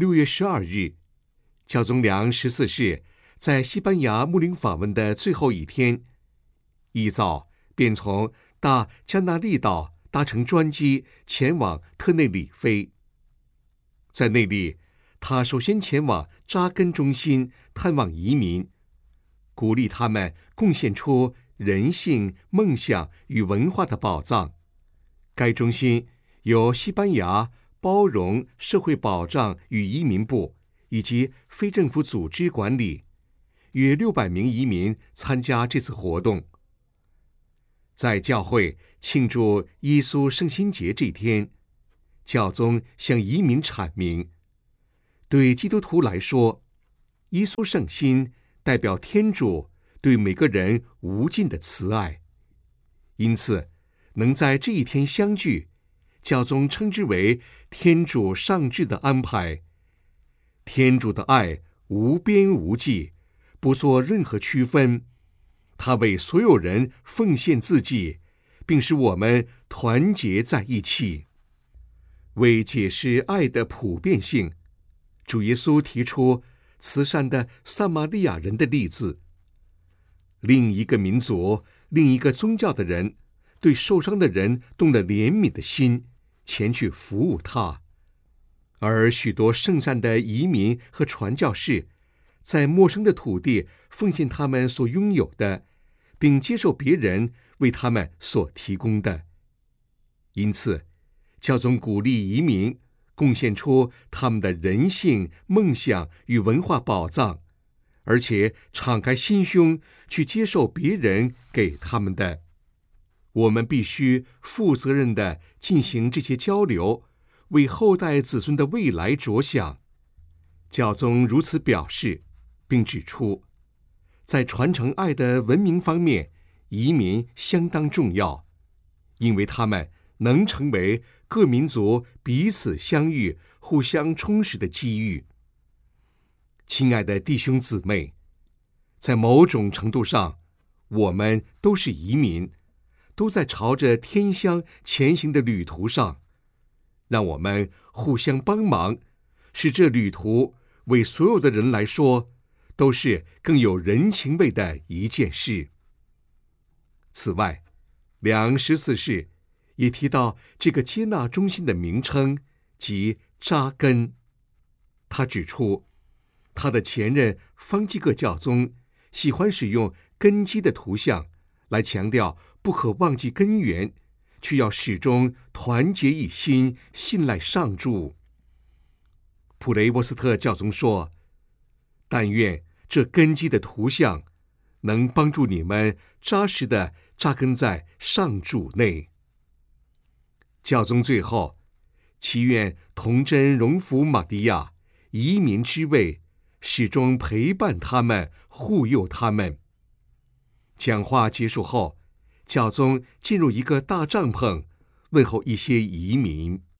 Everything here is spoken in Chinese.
6月12日，教宗良14世在西班牙牧灵访问的最后一天，一早便从大加那利岛搭乘专机前往特内里菲。在那里，他首先前往扎根中心探望移民，鼓励他们贡献出人性、梦想与文化的宝藏。该中心由西班牙包容社会保障与移民部以及非政府组织管理，约600名移民参加这次活动。在教会庆祝耶稣圣心节这天，教宗向移民阐明，对基督徒来说，耶稣圣心代表天主对每个人无尽的慈爱，因此能在这一天相聚，教宗称之为天主上智的安排。天主的爱无边无际，不做任何区分，他为所有人奉献自己，并使我们团结在一起。为解释爱的普遍性，主耶稣提出慈善的撒玛利亚人的例子。另一个民族、另一个宗教的人对受伤的人动了怜悯的心，前去服务他。而许多圣善的移民和传教士，在陌生的土地奉献他们所拥有的，并接受别人为他们所提供的。因此，教宗鼓励移民贡献出他们的人性、梦想与文化宝藏，而且敞开心胸去接受别人给他们的。我们必须负责任地进行这些交流，为后代子孙的未来着想。教宗如此表示，并指出，在传承爱的文明方面，移民相当重要，因为他们能成为各民族彼此相遇、互相充实的机遇。亲爱的弟兄姊妹，在某种程度上，我们都是移民，都在朝着天乡前行的旅途上。让我们互相帮忙，使这旅途为所有的人来说都是更有人情味的一件事。此外，良14世也提到这个接纳中心的名称，即扎根。他指出，他的前任方济各教宗喜欢使用根基的图像来强调不可忘记根源，却要始终团结一心，信赖上主。普雷沃斯特教宗说，但愿这根基的图像能帮助你们扎实地扎根在上主内。教宗最后祈愿童真荣福玛利亚移民之位始终陪伴他们，护佑他们。讲话结束后，教宗进入一个大帐篷，问候一些移民。